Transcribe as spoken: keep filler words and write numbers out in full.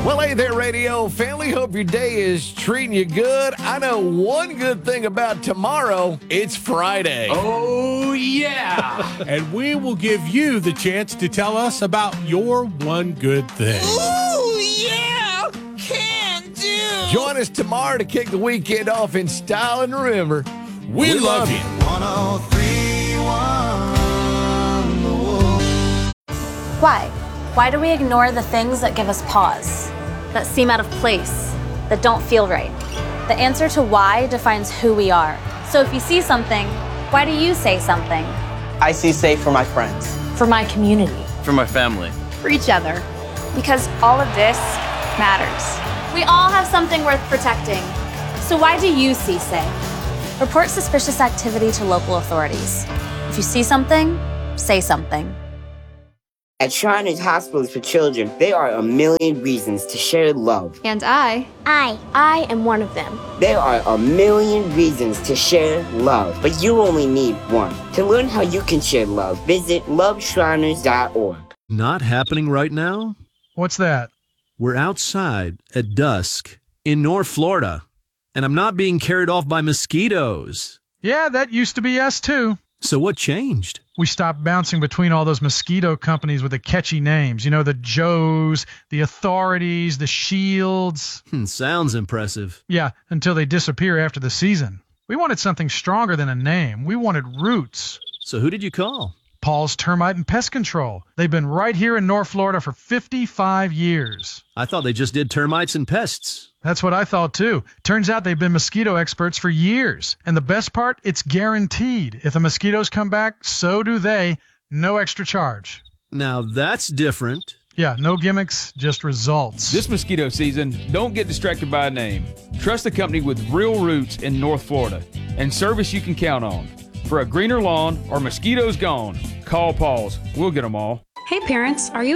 Well, hey there, radio family. Hope your day is treating you good. I know one good thing about tomorrow. It's Friday. Oh, yeah. And we will give you the chance to tell us about your one good thing. Ooh, yeah. Can do. Join us tomorrow to kick the weekend off in style. And remember, we, We love love you. you. one oh three one Why? Why do we ignore the things that give us pause, that seem out of place, that don't feel right? The answer to why defines who we are. So if you see something, why do you say something? I see safe for my friends. For my community. For my family. For each other. Because all of this matters. We all have something worth protecting. So why do you see safe? Report suspicious activity to local authorities. If you see something, say something. At Shriners Hospitals for Children, there are a million reasons to share love. And I, I, I am one of them. There are a million reasons to share love, but you only need one. To learn how you can share love, visit love shriners dot org. Not happening right now? What's that? We're outside at dusk in North Florida, and I'm not being carried off by mosquitoes. Yeah, that used to be us too. So what changed? We stopped bouncing between all those mosquito companies with the catchy names. You know, the Joes, the Authorities, the Shields. Hmm, sounds impressive. Yeah, until they disappear after the season. We wanted something stronger than a name. We wanted roots. So who did you call? Paul's Termite and Pest Control. They've been right here in North Florida for fifty-five years. I thought they just did termites and pests. That's what I thought too. Turns out they've been mosquito experts for years. And the best part, it's guaranteed. If the mosquitoes come back, so do they. No extra charge. Now that's different. Yeah, no gimmicks, just results. This mosquito season, don't get distracted by a name. Trust a company with real roots in North Florida and service you can count on. For a greener lawn or mosquitoes gone, call Paul's. We'll get them all. hey parents, are you